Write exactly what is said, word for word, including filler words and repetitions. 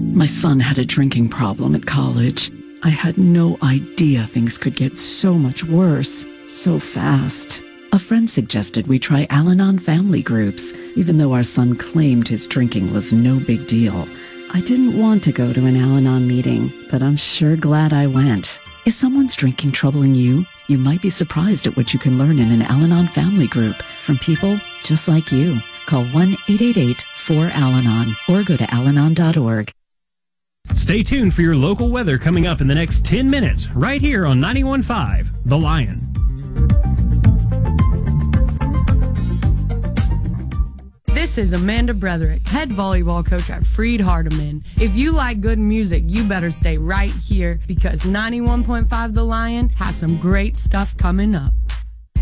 My son had a drinking problem at college. I had no idea things could get so much worse, so fast. A friend suggested we try Al-Anon family groups, even though our son claimed his drinking was no big deal. I didn't want to go to an Al-Anon meeting, but I'm sure glad I went. Is someone's drinking troubling you? You might be surprised at what you can learn in an Al-Anon family group from people just like you. Call one eight eight eight four Al Anon or go to al anon dot org. Stay tuned for your local weather coming up in the next ten minutes, right here on ninety-one point five The Lion. This is Amanda Bretherick, head volleyball coach at Freed Hardeman. If you like good music, you better stay right here because ninety-one point five The Lion has some great stuff coming up.